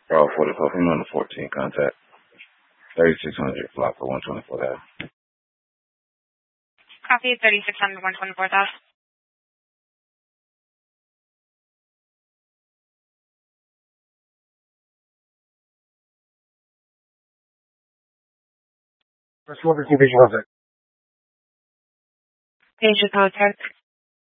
Oh, 44, him on the 14 contact. 3600 block for 124,000. Copy 3600 124,000. First, what is the visual of it? Asia contact.